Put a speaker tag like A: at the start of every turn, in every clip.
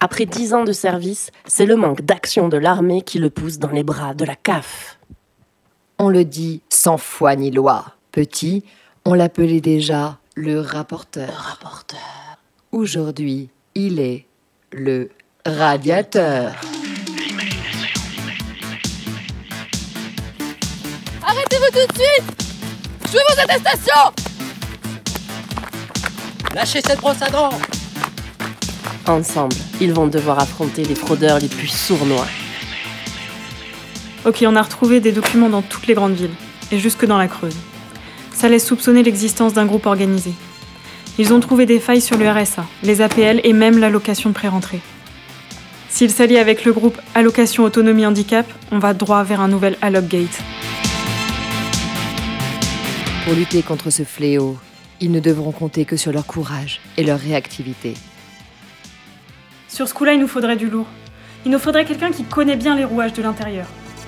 A: Après 10 ans de service, c'est le manque d'action de l'armée qui le pousse dans les bras de la CAF.
B: On le dit sans foi ni loi. Petit, on l'appelait déjà le rapporteur. Aujourd'hui, il est le radiateur.
C: Arrêtez-vous tout de suite! Je veux vos attestations!
D: Lâchez cette brosse à dents!
A: Ensemble, ils vont devoir affronter les fraudeurs les plus sournois.
E: Ok, on a retrouvé des documents dans toutes les grandes villes, et jusque dans la Creuse. Ça laisse soupçonner l'existence d'un groupe organisé. Ils ont trouvé des failles sur le RSA, les APL et même l'allocation de pré-rentrée. S'ils s'allient avec le groupe Allocation Autonomie Handicap, on va droit vers un nouvel Allocgate.
B: Pour lutter contre ce fléau, ils ne devront compter que sur leur courage et leur réactivité.
E: Sur ce coup-là, il nous faudrait du lourd. Il nous faudrait quelqu'un qui connaît bien les rouages de l'intérieur.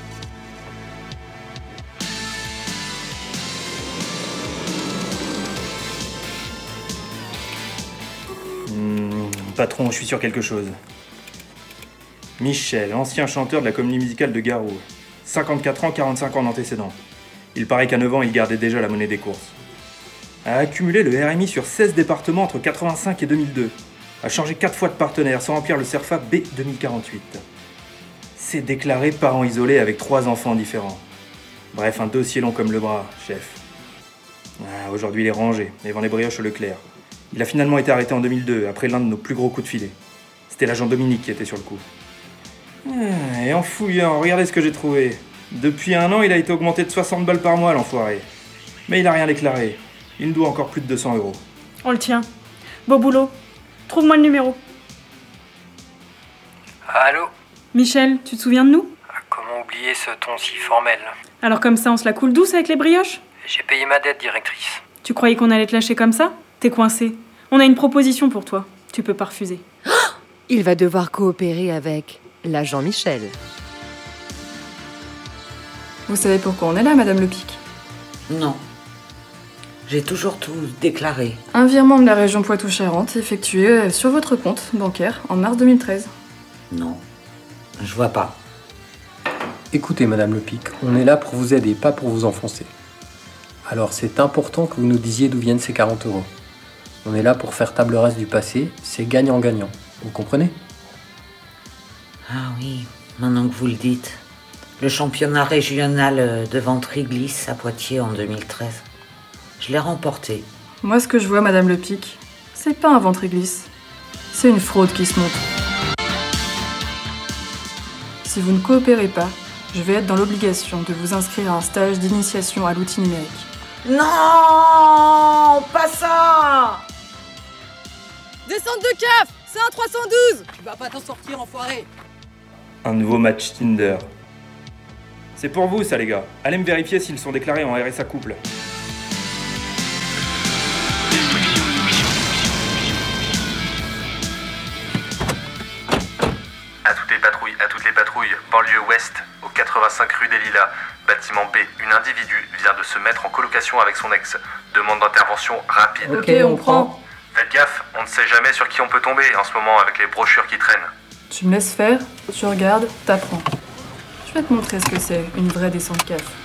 F: Patron, je suis sur quelque chose. Michel, ancien chanteur de la comédie musicale de Garou. 54 ans, 45 ans d'antécédents. Il paraît qu'à 9 ans, il gardait déjà la monnaie des courses. A accumulé le RMI sur 16 départements entre 85 et 2002. A changé 4 fois de partenaire sans remplir le CERFA B 2048. C'est déclaré parent isolé avec 3 enfants différents. Bref, un dossier long comme le bras, chef. Aujourd'hui, il est rangé et vend les brioches au Leclerc. Il a finalement été arrêté en 2002, après l'un de nos plus gros coups de filet. C'était l'agent Dominique qui était sur le coup. Et en fouillant, regardez ce que j'ai trouvé. Depuis 1 an, il a été augmenté de 60 balles par mois, l'enfoiré. Mais il a rien déclaré. Il nous doit encore plus de 200 €.
E: On le tient. Beau boulot. Trouve-moi le numéro.
G: Allô?
E: Michel, tu te souviens de nous?
G: Comment oublier ce ton si formel?
E: Alors comme ça, on se la coule douce avec les brioches?
G: J'ai payé ma dette, directrice.
E: Tu croyais qu'on allait te lâcher comme ça? T'es coincé. On a une proposition pour toi. Tu peux pas refuser.
B: Il va devoir coopérer avec l'agent Michel.
H: Vous savez pourquoi on est là, Madame Lepic?
I: Non. J'ai toujours tout déclaré.
H: Un virement de la région Poitou-Charentes effectué sur votre compte bancaire en mars 2013.
I: Non. Je vois pas.
D: Écoutez, Madame Lepic, on est là pour vous aider, pas pour vous enfoncer. Alors c'est important que vous nous disiez d'où viennent ces 40 €. On est là pour faire table rase du passé, c'est gagnant-gagnant. Vous comprenez?
I: Ah oui, maintenant que vous le dites. Le championnat régional de ventre-glisse à Poitiers en 2013. Je l'ai remporté.
H: Moi, ce que je vois, Madame Lepic, c'est pas un ventre-glisse. C'est une fraude qui se montre. Si vous ne coopérez pas, je vais être dans l'obligation de vous inscrire à un stage d'initiation à l'outil numérique.
I: Non, pas ça!
C: Descente de CAF! C'est un 312!
D: Tu vas pas t'en sortir, enfoiré!
F: Un nouveau match Tinder. C'est pour vous, ça, les gars. Allez me vérifier s'ils sont déclarés en RSA couple.
J: À toutes les patrouilles, banlieue ouest, au 85 rue des Lilas, bâtiment B. Un individu vient de se mettre en colocation avec son ex. Demande d'intervention rapide.
H: Ok, on prend.
J: Faites gaffe, on ne sait jamais sur qui on peut tomber en ce moment avec les brochures qui traînent.
H: Tu me laisses faire, tu regardes, t'apprends. Je vais te montrer ce que c'est, une vraie descente CAF.